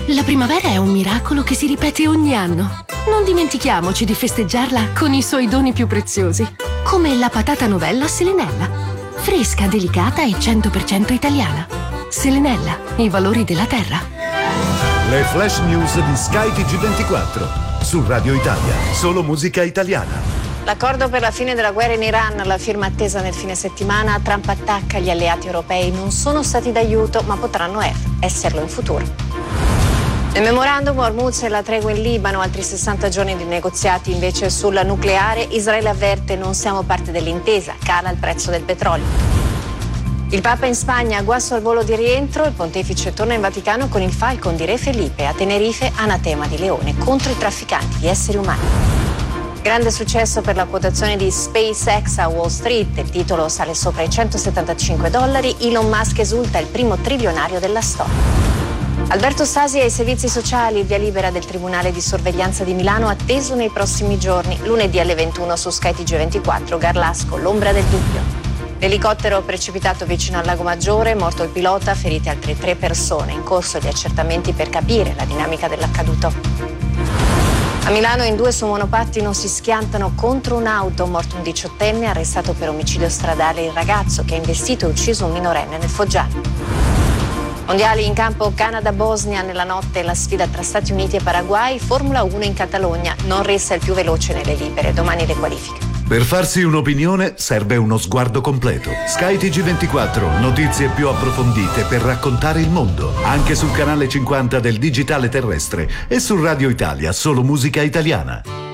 La primavera è un miracolo che si ripete ogni anno. Non dimentichiamoci di festeggiarla con i suoi doni più preziosi, come la patata novella Selenella. Fresca, delicata e 100% italiana. Selenella, i valori della terra. Le flash news di Sky TG24. Su Radio Italia, solo musica italiana. L'accordo per la fine della guerra in Iran, la firma attesa nel fine settimana. Trump attacca gli alleati europei, non sono stati d'aiuto ma potranno esserlo in futuro. Nel memorandum Hormuz e la tregua in Libano, altri 60 giorni di negoziati invece sul nucleare. Israele avverte: non siamo parte dell'intesa, cala il prezzo del petrolio. Il Papa in Spagna, guasto al volo di rientro, il pontefice torna in Vaticano con il Falcon di Re Felipe. A Tenerife, anatema di Leone contro i trafficanti di esseri umani. Grande successo per la quotazione di SpaceX a Wall Street, il titolo sale sopra i $175, Elon Musk esulta, il primo trilionario della storia. Alberto Stasi ai servizi sociali, il via libera del Tribunale di Sorveglianza di Milano atteso nei prossimi giorni. Lunedì alle 21 su Sky TG24, Garlasco, l'ombra del dubbio. L'elicottero precipitato vicino al Lago Maggiore, morto il pilota, ferite altre 3 persone, in corso gli accertamenti per capire la dinamica dell'accaduto. A Milano in 2 su monopattino si schiantano contro un'auto, morto un 18enne, arrestato per omicidio stradale il ragazzo che ha investito e ucciso un minorenne nel Foggiano. Mondiali in campo Canada-Bosnia nella notte, la sfida tra Stati Uniti e Paraguay, Formula 1 in Catalogna, non resta il più veloce nelle libere, domani le qualifiche. Per farsi un'opinione serve uno sguardo completo. Sky TG24, notizie più approfondite per raccontare il mondo, anche sul canale 50 del digitale terrestre e su Radio Italia, solo musica italiana.